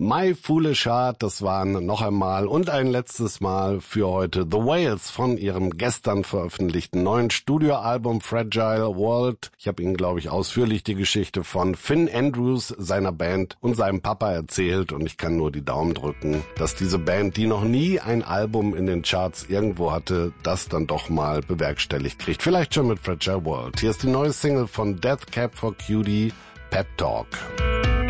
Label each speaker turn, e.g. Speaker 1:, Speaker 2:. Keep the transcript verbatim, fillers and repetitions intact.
Speaker 1: My Foolish Heart, das waren noch einmal und ein letztes Mal für heute The Whales von ihrem gestern veröffentlichten neuen Studioalbum Fragile World. Ich habe Ihnen, glaube ich, ausführlich die Geschichte von Finn Andrews, seiner Band und seinem Papa erzählt und ich kann nur die Daumen drücken, dass diese Band, die noch nie ein Album in den Charts irgendwo hatte, das dann doch mal bewerkstelligt kriegt. Vielleicht schon mit Fragile World. Hier ist die neue Single von Death Cab for Cutie, Pep Talk.